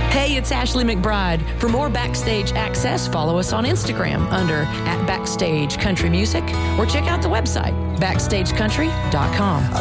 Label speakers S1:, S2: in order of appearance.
S1: Hey, it's Ashley McBride. For more Backstage access, follow us on Instagram under @Backstage Country Music or check out the website, backstagecountry.com.